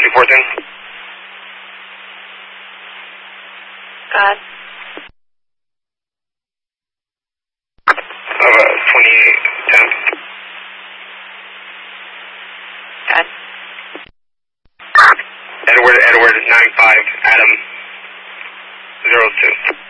2410. God. Of 2810. God. Edward 95, Adam 02.